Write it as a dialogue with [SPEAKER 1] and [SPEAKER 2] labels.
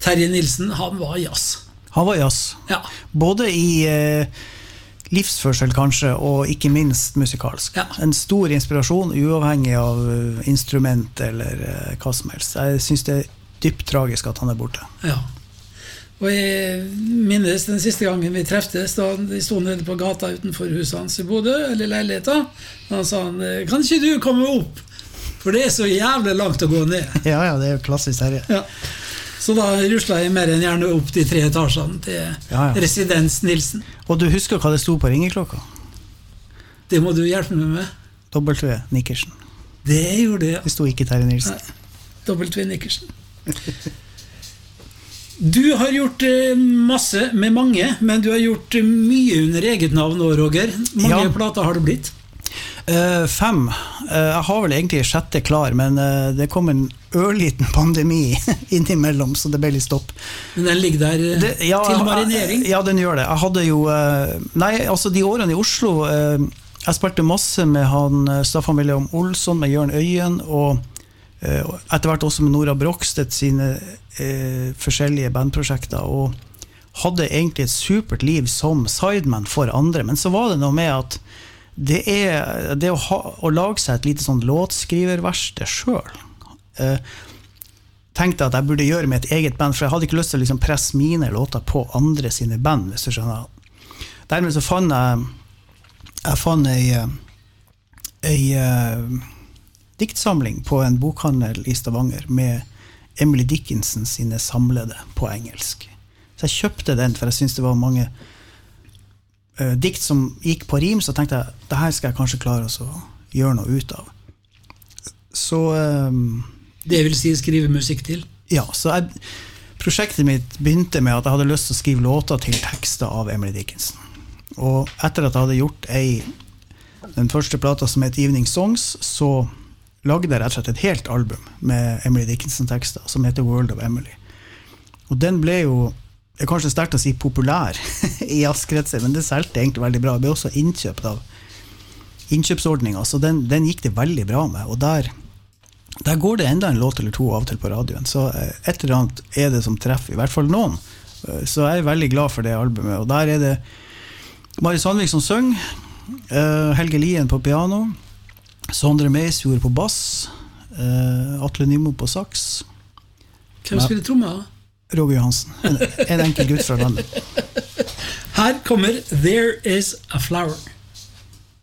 [SPEAKER 1] Terje Nilsen, han var jazz.
[SPEAKER 2] Han var jazz.
[SPEAKER 1] Ja.
[SPEAKER 2] Både i livsførsel kanskje, og ikke minst musikalsk.
[SPEAKER 1] Ja.
[SPEAKER 2] En stor inspirasjon, uavhengig av instrument eller hva som helst. Jeg synes det dypt tragisk at han borte.
[SPEAKER 1] Ja. Og jeg minnes den siste gangen vi treftes, da de stod nede på gata utenfor huset hans i Bodø, eller leiligheten, og han sa, kan ikke du komme opp? For det så jævlig langt å gå ned.
[SPEAKER 2] Ja, det jo klassisk Terje.
[SPEAKER 1] Ja. Så da ruslet jeg mer enn gjerne opp de 3 etasjene til Residens Nilsen.
[SPEAKER 2] Og du husker hva det stod på ringeklokka?
[SPEAKER 1] Det må du hjelpe meg med.
[SPEAKER 2] W. Nickersen.
[SPEAKER 1] Det gjorde det, ja.
[SPEAKER 2] Det stod ikke Terje Nilsen.
[SPEAKER 1] W. Nickersen. Du har gjort masse med mange, men du har gjort mye under eget navn nå, Roger. Mange plater har det blitt?
[SPEAKER 2] 5. Jeg har vel egentlig 6. klar, men det kom en ørliten pandemi innimellom, så det ble litt stopp.
[SPEAKER 1] Men den ligger der til marinering?
[SPEAKER 2] Ja, den gjør det. Jeg hadde jo de årene i Oslo, jeg spilte masse med han Staffan William Olsson, med Jørn Øyen, og etter hvert også med Nora Brokstedt sine forskjellige bandprosjekter, og hadde egentlig et supert liv som sideman for andre, men så var det noe med at det å lage seg et lite sånn låtskriververksted selv. Tenkte at jeg burde gjøre med et eget band, for jeg hadde ikke lyst til å liksom presse mine låter på andre sine band, hvis du skjønner. Dermed så fant jeg diktsamling på en bokhandel i Stavanger med Emily Dickinson sine samlede på engelsk. Så jeg kjøpte den, for jeg synes det var mange dikt som gikk på rim, så tenkte jeg, det her skal jeg kanskje klare å gjøre noe ut av. Så
[SPEAKER 1] det vil si skrive musikk til?
[SPEAKER 2] Ja, så prosjektet mitt begynte med at jeg hadde lyst til å skrive låter til tekster av Emily Dickinson. Og etter at jeg hadde gjort den første plata som het Evening Songs, så lagde jeg rett og slett et helt album med Emily Dickinson-tekster, som heter World of Emily. Og den ble jo, det kanskje sterkt å si populær i jazzkretser, men det selte egentlig veldig bra. Det ble også innkjøpt av innkjøpsordninger, så den gikk det veldig bra med. Og der går det enda en låt eller 2 av og til på radioen, så et eller annet det som treffer, i hvert fall noen. Så jeg veldig glad for det albumet. Og der det Mari Sandvik som søng, Helge Lien på piano, Sondre Meisjord på bass, Atle Nymo på sax.
[SPEAKER 1] Hvem spiller trommer da?
[SPEAKER 2] Roger Johansen, en enkel gutt fra landet.
[SPEAKER 1] Her kommer There Is a Flower.